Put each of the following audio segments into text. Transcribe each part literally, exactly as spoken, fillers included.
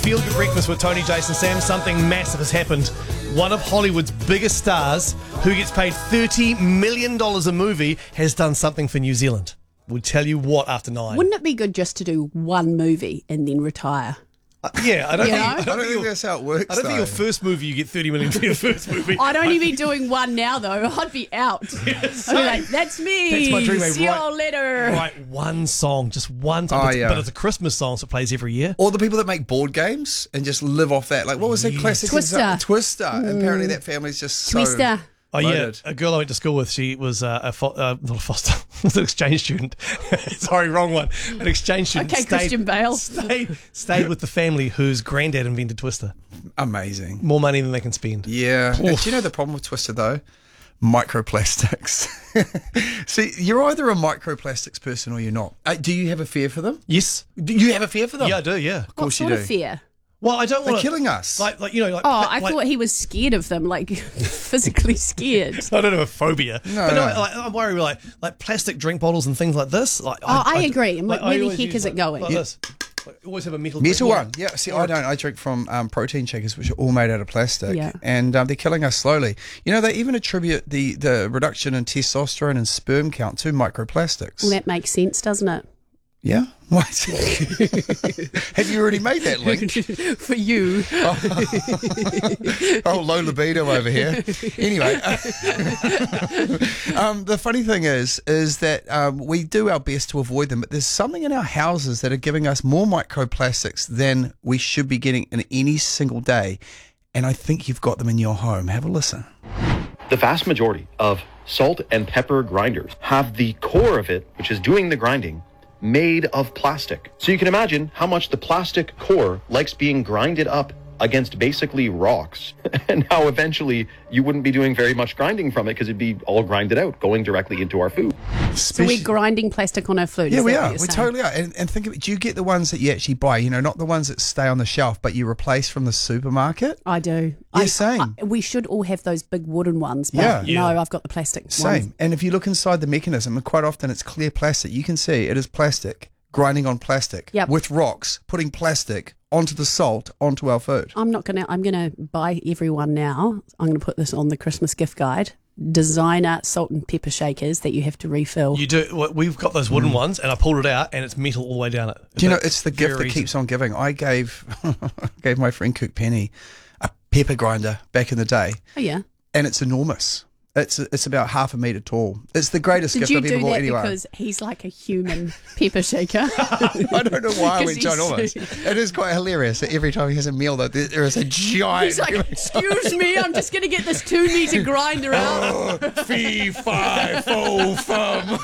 Feel Good Breakfast with Tony, Jason, Sam. Something massive has happened. One of Hollywood's biggest stars, who gets paid thirty million dollars a movie, has done something for New Zealand. We'll tell you what after nine. Wouldn't it be good just to do one movie and then retire? Uh, yeah, I don't You think, know? I I don't don't think, think your, that's how it works. I don't think though. your first movie you get thirty million for your first movie. I'd only be doing one now, though. I'd be out. Yeah, I'd be same. like, that's me. That's my dream, mate. See Right- you later. Write one song, just one song. Oh, but, yeah. but it's a Christmas song, so it plays every year. Or the people that make board games and just live off that. Like, what was that Yeah. classic? Twister. example? Twister. Apparently that family's just so... Twister. Oh, yeah. loaded. A girl I went to school with, she was uh, a fo- uh, not a foster, an exchange student. Sorry, wrong one. An exchange student. Okay, stayed, Christian Bale. Stayed, stayed with the family whose granddad invented Twister. Amazing. More money than they can spend. Yeah. Oof. Do you know the problem with Twister, though? Microplastics. See, you're either a microplastics person or you're not. Uh, do you have a fear for them? Yes. Do you have a fear for them? Yeah, I do, yeah. Of course what you sort do. of fear? Well, I don't They're want killing us. Like, like, you know, like... Oh, I like, thought he was scared of them, like physically scared. I don't have a phobia. No, but no, no. like, I'm worried with like, like plastic drink bottles and things like this. Like, Oh, I do- agree. And like, where I the always heck use is it like- going? Like Yeah. this. Like, always have a metal Metal drink. one. Yeah, see, I don't. I drink from um, protein shakers, which are all made out of plastic. Yeah. And um, they're killing us slowly. You know, they even attribute the, the reduction in testosterone and sperm count to microplastics. Well, that makes sense, doesn't it? Yeah? What? Have you already made that link? For you. Oh, low libido over here. Anyway, um, the funny thing is, is that um, we do our best to avoid them, but there's something in our houses that are giving us more microplastics than we should be getting in any single day. And I think you've got them in your home. Have a listen. The vast majority of salt and pepper grinders have the core of it, which is doing the grinding, made of plastic. So you can imagine how much the plastic core likes being grinded up against basically rocks, and how eventually you wouldn't be doing very much grinding from it because it'd be all grinded out, going directly into our food. So we're grinding plastic on our food. Yeah, is we that what are. you're We saying? totally are. And, and think of it. Do you get the ones that you actually buy? You know, not the ones that stay on the shelf, but you replace from the supermarket? I do. Yeah, I, same. I, we should all have those big wooden ones, but Yeah. Yeah. no, I've got the plastic Same. ones. And if you look inside the mechanism, and quite often it's clear plastic, you can see it is plastic, grinding on plastic Yep. with rocks, putting plastic onto the salt, onto our food. I'm not gonna. I'm gonna buy everyone now. I'm gonna put this on the Christmas gift guide. Designer salt and pepper shakers that you have to refill. You do. well, We've got those wooden ones, and I pulled it out, and it's metal all the way down it. Do you know, That's it's the gift that very keeps on giving. I gave gave my friend Cook Penny a pepper grinder back in the day, Oh yeah. and it's enormous. It's it's about half a metre tall. It's the greatest Did gift you I've do ever bought that anyone. because he's like a human pepper shaker? I don't know why I 'Cause went he's- ginormous. It is quite hilarious that every time he has a meal, though, there there is a giant. He's like, excuse me, I'm just gonna get this two meter grinder out. fee, fi, fo, fum.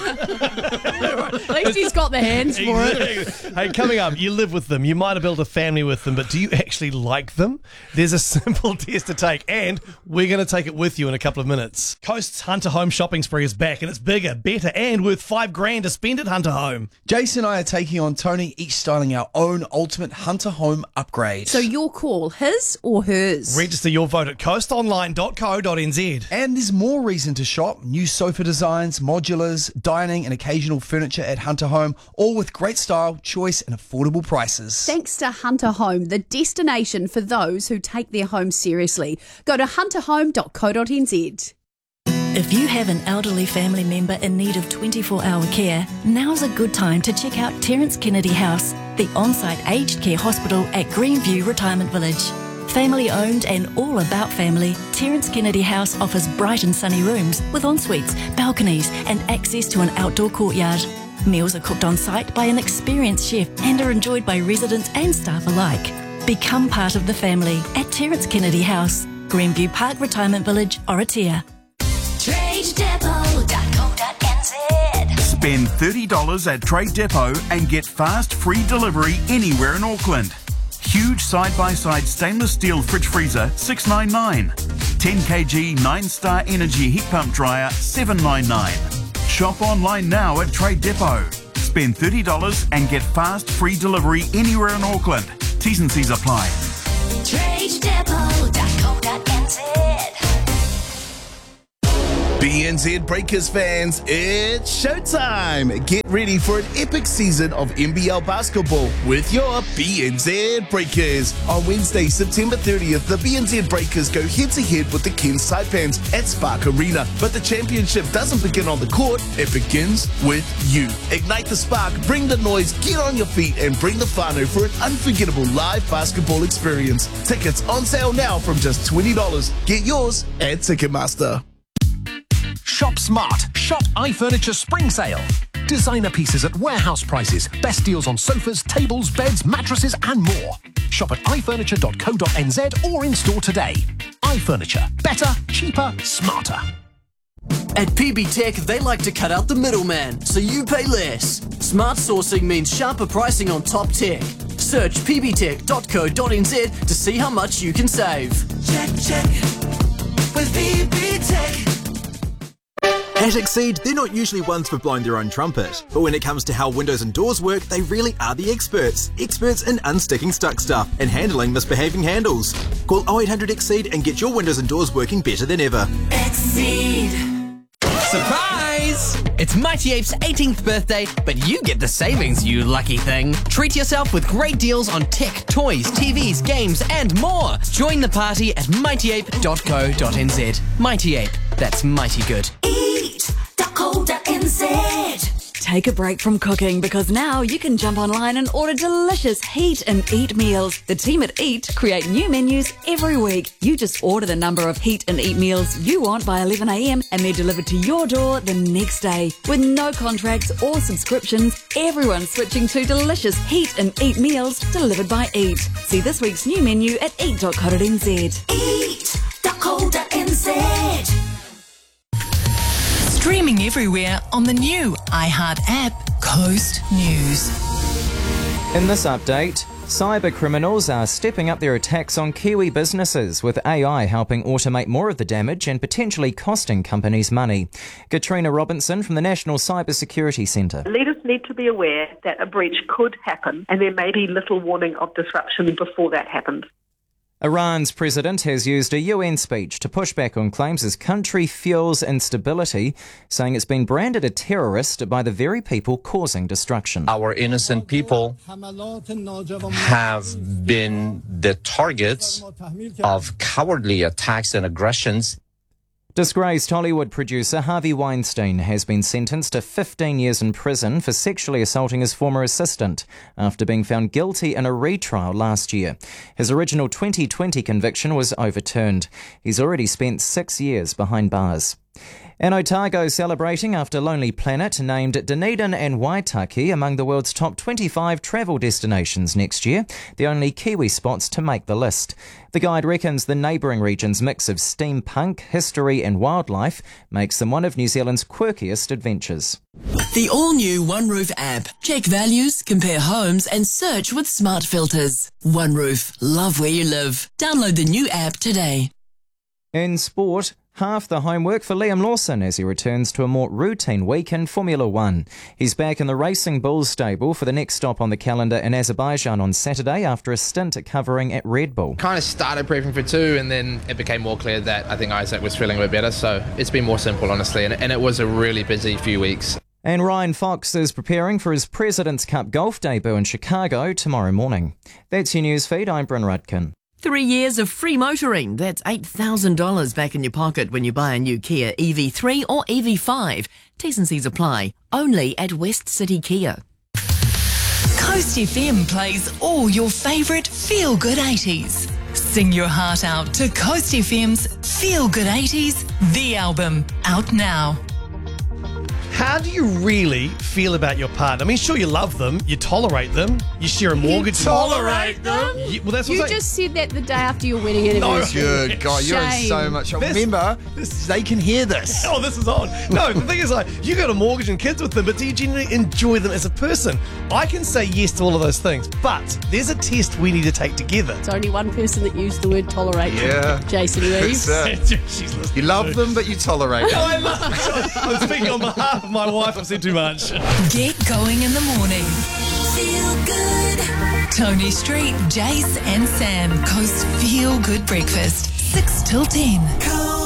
At least he's got the hands for it. Exactly. Hey, coming up, you live with them. You might have built a family with them, but do you actually like them? There's a simple test to take, and we're going to take it with you in a couple of minutes. Coast's Hunter Home shopping spree is back, and it's bigger, better, and worth five grand to spend at Hunter Home. Jason and I are taking on Tony, each styling our own ultimate Hunter Home upgrade. So your call, his or hers? Register your vote at coast online dot co dot n z. And there's more reason to shop. New sofa designs, modulars, dining and occasional furniture at Hunter Home, all with great style, choice and affordable prices. Thanks to Hunter Home, the destination for those who take their home seriously. Go to hunter home dot co dot n z. If you have an elderly family member in need of twenty-four hour care, now's a good time to check out Terence Kennedy House, the on-site aged care hospital at Greenview Retirement Village. Family owned and all about family, Terence Kennedy House offers bright and sunny rooms with en-suites, balconies and access to an outdoor courtyard. Meals are cooked on site by an experienced chef and are enjoyed by residents and staff alike. Become part of the family at Terence Kennedy House, Greenview Park Retirement Village, Oratia. trade depot dot co dot n z. Spend thirty dollars at Trade Depot and get fast, free delivery anywhere in Auckland. Huge side-by-side stainless steel fridge freezer, six ninety-nine. ten kilogram nine star Energy heat pump dryer, seven ninety-nine. Shop online now at Trade Depot. Spend thirty dollars and get fast, free delivery anywhere in Auckland. T's and C's apply. trade depot dot co dot n z. B N Z Breakers fans, it's showtime! Get ready for an epic season of N B L basketball with your B N Z Breakers. On Wednesday, September thirtieth, the B N Z Breakers go head-to-head with the Cairns Taipans at Spark Arena. But the championship doesn't begin on the court, it begins with you. Ignite the spark, bring the noise, get on your feet, and bring the whānau for an unforgettable live basketball experience. Tickets on sale now from just twenty dollars. Get yours at Ticketmaster. Shop smart. Shop iFurniture Spring Sale. Designer pieces at warehouse prices. Best deals on sofas, tables, beds, mattresses and more. Shop at i furniture dot co dot n z or in store today. iFurniture. Better, cheaper, smarter. At P B Tech, they like to cut out the middleman, so you pay less. Smart sourcing means sharper pricing on top tech. Search p b tech dot co dot n z to see how much you can save. Check, check, with P B Tech. At Exceed, they're not usually ones for blowing their own trumpet, but when it comes to how windows and doors work, they really are the experts. Experts in unsticking stuck stuff and handling misbehaving handles. Call oh eight hundred Exceed and get your windows and doors working better than ever. Exceed. Surprise! It's Mighty Ape's eighteenth birthday, but you get the savings, you lucky thing. Treat yourself with great deals on tech, toys, T Vs, games, and more. Join the party at mighty ape dot co dot n z. Mighty Ape, that's mighty good. eat dot co dot n z. Take a break from cooking because now you can jump online and order delicious Heat and Eat meals. The team at Eat create new menus every week. You just order the number of Heat and Eat meals you want by eleven a m and they're delivered to your door the next day. With no contracts or subscriptions, everyone's switching to delicious Heat and Eat meals delivered by Eat. See this week's new menu at eat dot co dot n z. eat dot co dot n z. Streaming everywhere on the new iHeart app, Coast News. In this update, cyber criminals are stepping up their attacks on Kiwi businesses, with A I helping automate more of the damage and potentially costing companies money. Katrina Robinson from the National Cyber Security Centre. Leaders need to be aware that a breach could happen and there may be little warning of disruption before that happens. Iran's president has used a U N speech to push back on claims his country fuels instability, saying it's been branded a terrorist by the very people causing destruction. Our innocent people have been the targets of cowardly attacks and aggressions. Disgraced Hollywood producer Harvey Weinstein has been sentenced to fifteen years in prison for sexually assaulting his former assistant after being found guilty in a retrial last year. His original twenty twenty conviction was overturned. He's already spent six years behind bars. And Otago celebrating after Lonely Planet named Dunedin and Waitaki among the world's top twenty-five travel destinations next year, the only Kiwi spots to make the list. The guide reckons the neighbouring region's mix of steampunk, history and wildlife makes them one of New Zealand's quirkiest adventures. The all-new OneRoof app. Check values, compare homes and search with smart filters. OneRoof. Love where you live. Download the new app today. In sport, half the homework for Liam Lawson as he returns to a more routine week in Formula One. He's back in the Racing Bulls stable for the next stop on the calendar in Azerbaijan on Saturday after a stint covering at Red Bull. Kind of started prepping for two and then it became more clear that I think Isaac was feeling a bit better, so it's been more simple honestly, and, and it was a really busy few weeks. And Ryan Fox is preparing for his President's Cup golf debut in Chicago tomorrow morning. That's your news feed. I'm Bryn Rudkin. Three years of free motoring. That's eight thousand dollars back in your pocket when you buy a new Kia E V three or E V five. T's and C's apply. Only at West City Kia. Coast F M plays all your favourite feel-good eighties. Sing your heart out to Coast F M's Feel Good eighties, the album, out now. How do you really feel about your partner? I mean, sure, you love them, you tolerate them, you share a mortgage. You tolerate them? You, well, that's what You I'm saying. just said that the day after your wedding anniversary. Good God, you're in so much. This- Remember, this, they can hear this. Oh, this is on. No, the thing is, like, you got a mortgage and kids with them, but do you genuinely enjoy them as a person? I can say yes to all of those things, but there's a test we need to take together. It's only one person that used the word tolerate. Yeah. Jason Reeves. That's it. You love them, but you tolerate them. No, I love I'm speaking on behalf of my wife. I've said too much. Get going in the morning. Feel good. Tony Street, Jace and Sam. Coast Feel Good Breakfast. six till ten.